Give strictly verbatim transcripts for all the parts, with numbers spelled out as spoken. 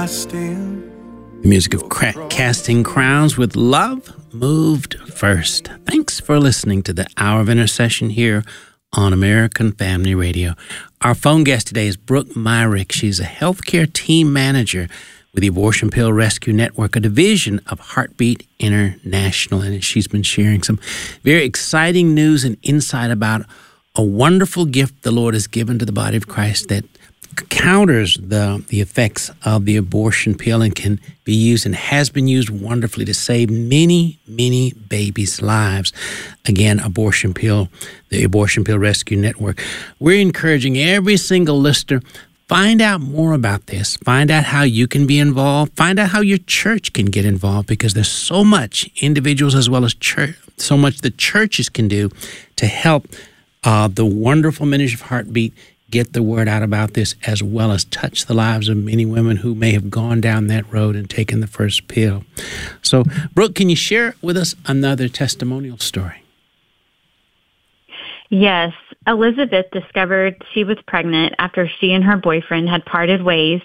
stand. The music of Cra- Casting Crowns with Love Moved First. Thanks for listening to the Hour of Intercession here on American Family Radio. Our phone guest today is Brooke Myrick. She's a healthcare team manager with the Abortion Pill Rescue Network, a division of Heartbeat International. And she's been sharing some very exciting news and insight about a wonderful gift the Lord has given to the body of Christ that counters the the effects of the abortion pill and can be used and has been used wonderfully to save many, many babies' lives. Again, Abortion Pill, the Abortion Pill Rescue Network. We're encouraging every single listener, find out more about this. Find out how you can be involved. Find out how your church can get involved, because there's so much individuals as well as church, so much the churches can do to help uh, the wonderful ministry of Heartbeat get the word out about this, as well as touch the lives of many women who may have gone down that road and taken the first pill. So, Brooke, can you share with us another testimonial story? Yes. Elizabeth discovered she was pregnant after she and her boyfriend had parted ways,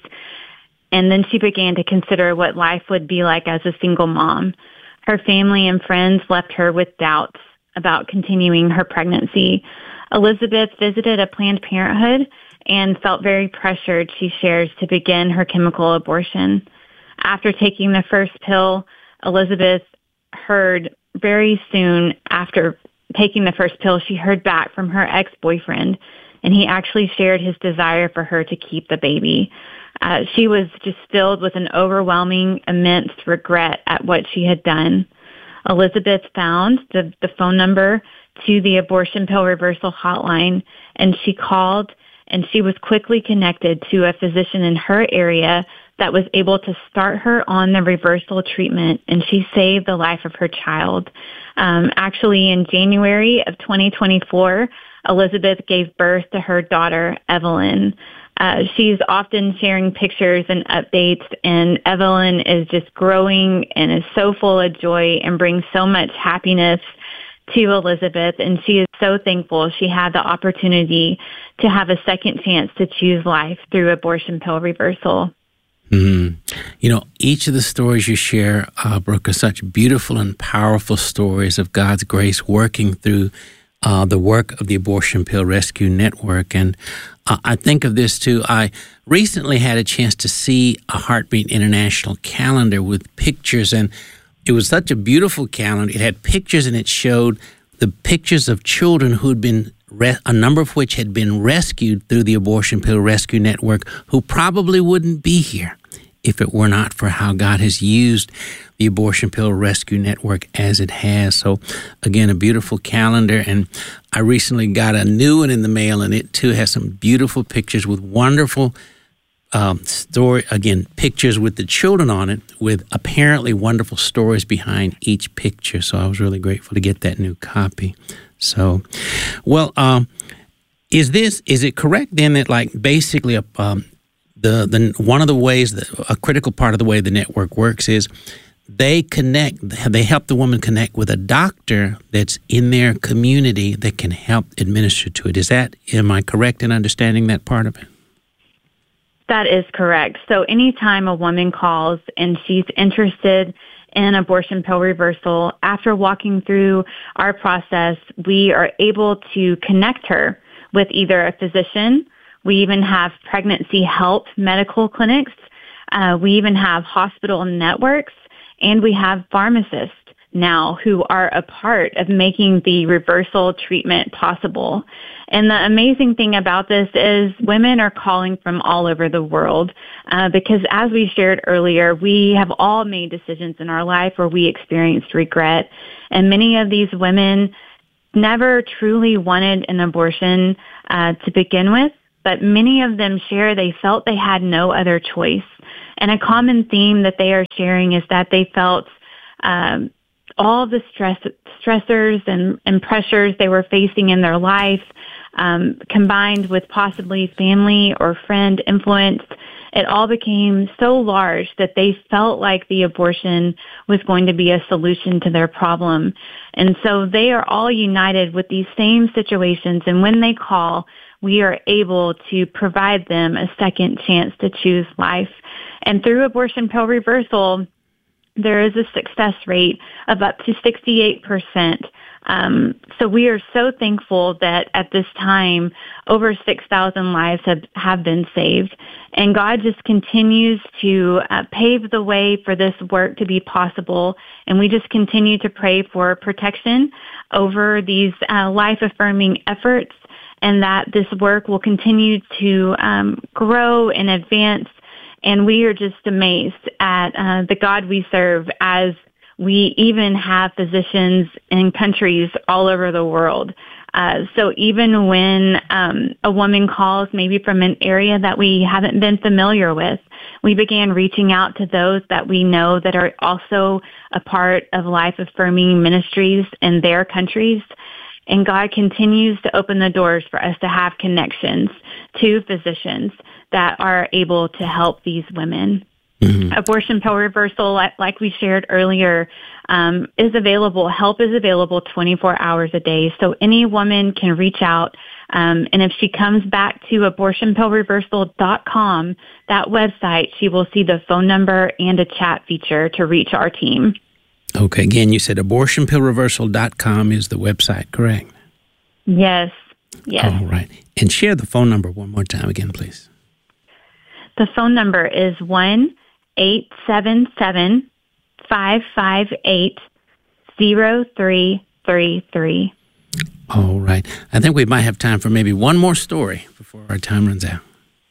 and then she began to consider what life would be like as a single mom. Her family and friends left her with doubts about continuing her pregnancy. Elizabeth visited a Planned Parenthood and felt very pressured, she shares, to begin her chemical abortion. After taking the first pill, Elizabeth heard very soon after taking the first pill, she heard back from her ex-boyfriend, and he actually shared his desire for her to keep the baby. Uh, she was just filled with an overwhelming, immense regret at what she had done. Elizabeth found the, the phone number to the abortion pill reversal hotline, and she called, and she was quickly connected to a physician in her area that was able to start her on the reversal treatment, and she saved the life of her child. Um, actually, in January of twenty twenty-four, Elizabeth gave birth to her daughter, Evelyn. Uh, she's often sharing pictures and updates, and Evelyn is just growing and is so full of joy and brings so much happiness to Elizabeth, and she is so thankful she had the opportunity to have a second chance to choose life through abortion pill reversal. Mm-hmm. You know, each of the stories you share, uh, Brooke, are such beautiful and powerful stories of God's grace working through uh, the work of the Abortion Pill Rescue Network. And uh, I think of this, too. I recently had a chance to see a Heartbeat International calendar with pictures, and it was such a beautiful calendar. It had pictures, and it showed the pictures of children who had been, re- a number of which had been rescued through the Abortion Pill Rescue Network, who probably wouldn't be here if it were not for how God has used the Abortion Pill Rescue Network as it has. So, again, a beautiful calendar. And I recently got a new one in the mail, and it, too, has some beautiful pictures with wonderful Um, story, again, pictures with the children on it, with apparently wonderful stories behind each picture. So I was really grateful to get that new copy. So, well, um, is this, is it correct then that, like, basically a, um, the, the, one of the ways that a critical part of the way the network works is they connect, they help the woman connect with a doctor that's in their community that can help administer to it. Is that, am I correct in understanding that part of it? That is correct. So anytime a woman calls and she's interested in abortion pill reversal, after walking through our process, we are able to connect her with either a physician. We even have pregnancy help medical clinics. Uh, we even have hospital networks, and we have pharmacists now who are a part of making the reversal treatment possible. And the amazing thing about this is women are calling from all over the world uh, because, as we shared earlier, we have all made decisions in our life where we experienced regret. And many of these women never truly wanted an abortion uh, to begin with, but many of them share they felt they had no other choice. And a common theme that they are sharing is that they felt um, all the stress, stressors and, and pressures they were facing in their life, um, combined with possibly family or friend influence, it all became so large that they felt like the abortion was going to be a solution to their problem. And so they are all united with these same situations. And when they call, we are able to provide them a second chance to choose life. And through Abortion Pill Reversal, there is a success rate of up to sixty-eight percent. Um, so we are so thankful that at this time, over six thousand lives have, have been saved. And God just continues to uh, pave the way for this work to be possible. And we just continue to pray for protection over these uh, life-affirming efforts, and that this work will continue to um, grow and advance. And we are just amazed at uh, the God we serve, as we even have physicians in countries all over the world. Uh, so even when um, a woman calls maybe from an area that we haven't been familiar with, we began reaching out to those that we know that are also a part of life-affirming ministries in their countries. And God continues to open the doors for us to have connections to physicians that are able to help these women. Mm-hmm. Abortion Pill Reversal, like, like we shared earlier, um, is available. Help is available twenty-four hours a day. So any woman can reach out. Um, and if she comes back to abortion pill reversal dot com, that website, she will see the phone number and a chat feature to reach our team. Okay. Again, you said abortion pill reversal dot com is the website, correct? Yes. Yes. All right. And share the phone number one more time again, please. The phone number is one eight seven seven, five five eight, zero three three three. All right. I think we might have time for maybe one more story before our time runs out.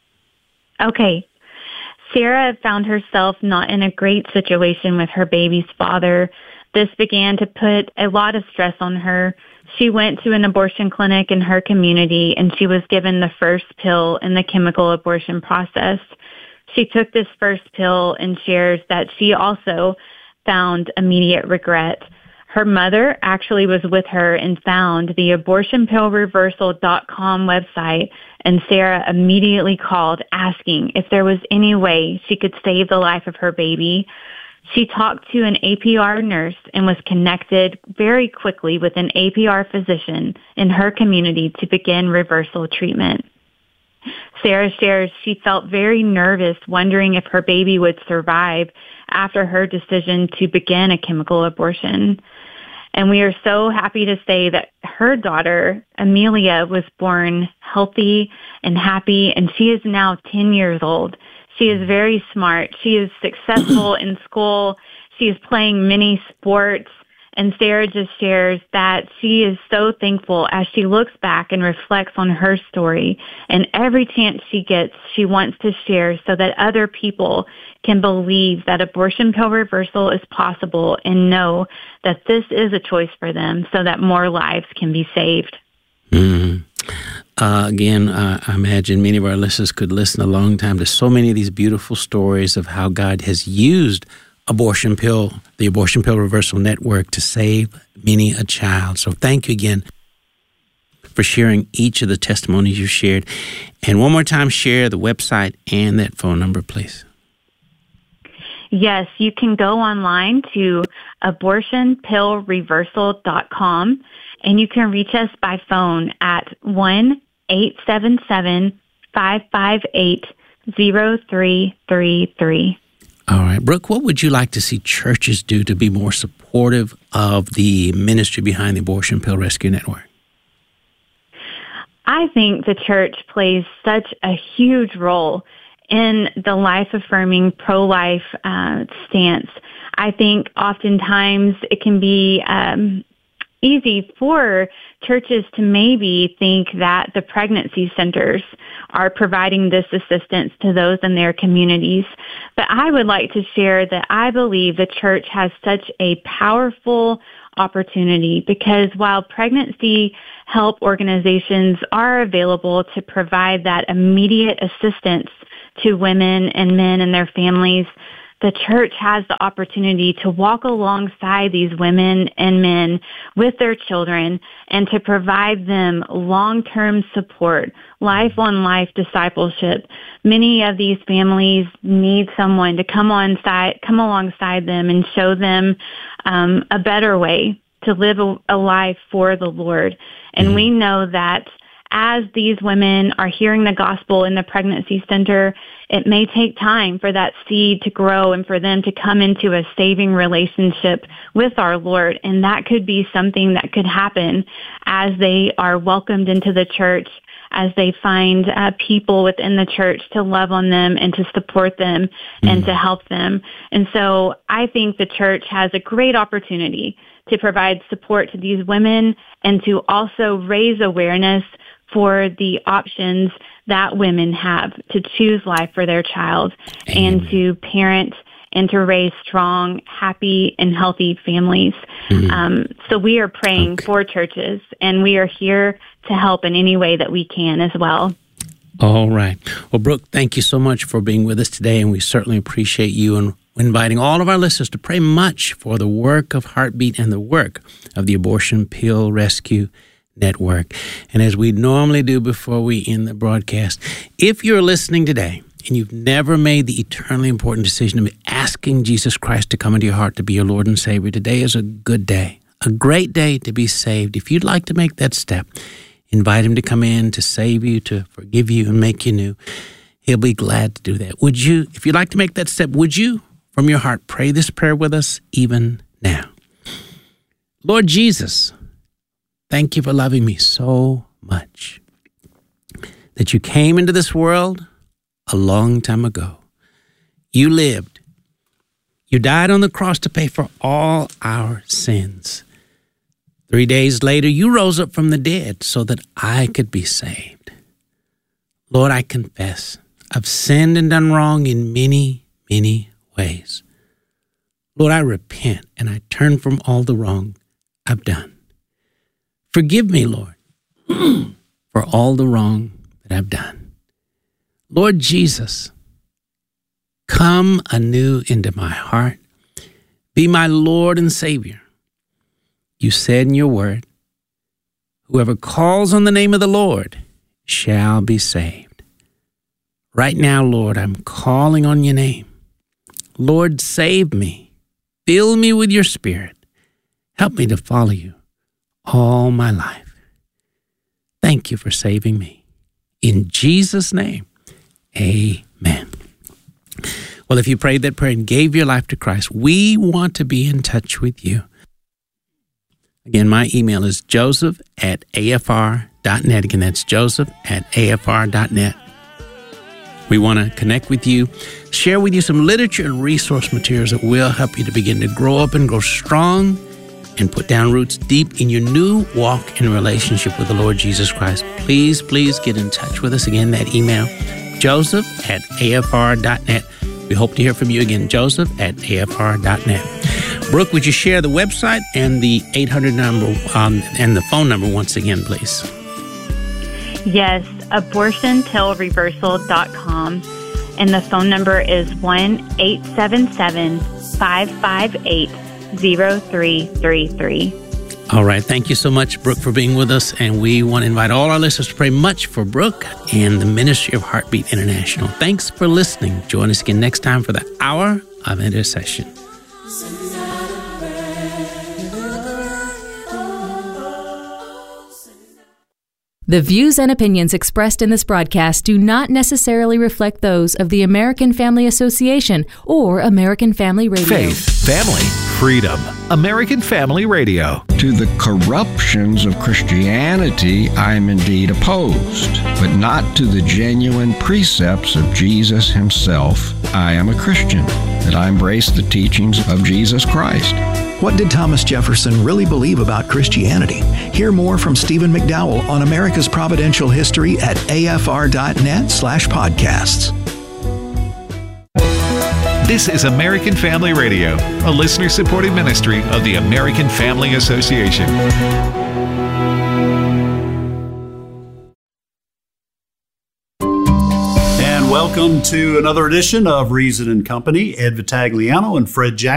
Okay. Sarah found herself not in a great situation with her baby's father. This began to put a lot of stress on her. She went to an abortion clinic in her community, and she was given the first pill in the chemical abortion process. She took this first pill and shares that she also found immediate regret. Her mother actually was with her and found the abortion pill reversal dot com website, and Sarah immediately called asking if there was any way she could save the life of her baby. She talked to an A P R nurse and was connected very quickly with an A P R physician in her community to begin reversal treatment. Sarah shares she felt very nervous, wondering if her baby would survive after her decision to begin a chemical abortion. And we are so happy to say that her daughter, Amelia, was born healthy and happy, and she is now ten years old. She is very smart. She is successful in school. She is playing many sports. And Sarah just shares that she is so thankful as she looks back and reflects on her story. And every chance she gets, she wants to share so that other people can believe that abortion pill reversal is possible and know that this is a choice for them so that more lives can be saved. Mm-hmm. Uh, again, uh, I imagine many of our listeners could listen a long time to so many of these beautiful stories of how God has used Abortion Pill, the Abortion Pill Reversal Network, to save many a child. So thank you again for sharing each of the testimonies you shared. And one more time, share the website and that phone number, please. Yes, you can go online to abortion pill reversal dot com, and you can reach us by phone at one eight seven seven, five five eight, zero three three three. All right. Brooke, what would you like to see churches do to be more supportive of the ministry behind the Abortion Pill Rescue Network? I think the church plays such a huge role in the life-affirming pro-life uh, stance. I think oftentimes it can be um, easy for churches to maybe think that the pregnancy centers are providing this assistance to those in their communities. But I would like to share that I believe the church has such a powerful opportunity, because while pregnancy help organizations are available to provide that immediate assistance to women and men and their families, the church has the opportunity to walk alongside these women and men with their children and to provide them long-term support, life-on-life discipleship. Many of these families need someone to come on side, come alongside them and show them um, a better way to live a, a life for the Lord. And we know that as these women are hearing the gospel in the pregnancy center, it may take time for that seed to grow and for them to come into a saving relationship with our Lord. And that could be something that could happen as they are welcomed into the church, as they find uh, people within the church to love on them and to support them mm-hmm. and to help them. And so I think the church has a great opportunity to provide support to these women and to also raise awareness for the options that women have to choose life for their child Amen. And to parent and to raise strong, happy, and healthy families. Mm-hmm. Um, so we are praying okay. for churches, and we are here to help in any way that we can as well. All right. Well, Brooke, thank you so much for being with us today, and we certainly appreciate you and inviting all of our listeners to pray much for the work of Heartbeat and the work of the Abortion Pill Rescue Network. And as we normally do before we end the broadcast, if you're listening today and you've never made the eternally important decision of asking Jesus Christ to come into your heart to be your Lord and Savior, today is a good day, a great day to be saved. If you'd like to make that step, invite him to come in to save you, to forgive you, and make you new. He'll be glad to do that. Would you, if you'd like to make that step, would you, from your heart, pray this prayer with us even now? Lord Jesus, thank you for loving me so much that you came into this world a long time ago. You lived. You died on the cross to pay for all our sins. Three days later, you rose up from the dead so that I could be saved. Lord, I confess I've sinned and done wrong in many, many ways. Lord, I repent and I turn from all the wrong I've done. Forgive me, Lord, for all the wrong that I've done. Lord Jesus, come anew into my heart. Be my Lord and Savior. You said in your word, whoever calls on the name of the Lord shall be saved. Right now, Lord, I'm calling on your name. Lord, save me. Fill me with your Spirit. Help me to follow you all my life. Thank you for saving me. In Jesus' name, amen. Well, if you prayed that prayer and gave your life to Christ, we want to be in touch with you. Again, my email is joseph at a f r dot net. Again, that's joseph at a f r dot net. We want to connect with you, share with you some literature and resource materials that will help you to begin to grow up and grow strong and put down roots deep in your new walk and relationship with the Lord Jesus Christ. Please, please get in touch with us. Again, that email, joseph at a f r dot net. We hope to hear from you again, joseph at a f r dot net. Brooke, would you share the website and the eight hundred number um, and the phone number once again, please? Yes, abortion pill reversal dot com. And the phone number is one eight seven seven, five five eight, zero three three three. All right. Thank you so much, Brooke, for being with us. And we want to invite all our listeners to pray much for Brooke and the Ministry of Heartbeat International. Thanks for listening. Join us again next time for the Hour of Intercession. The views and opinions expressed in this broadcast do not necessarily reflect those of the American Family Association or American Family Radio. Faith, family, freedom. American Family Radio. To the corruptions of Christianity, I am indeed opposed, but not to the genuine precepts of Jesus himself. I am a Christian, that I embrace the teachings of Jesus Christ. What did Thomas Jefferson really believe about Christianity? Hear more from Stephen McDowell on America's Providential History at a f r dot net slash podcasts. This is American Family Radio, a listener-supported ministry of the American Family Association. And welcome to another edition of Reason and Company. Ed Vitagliano and Fred Jackson.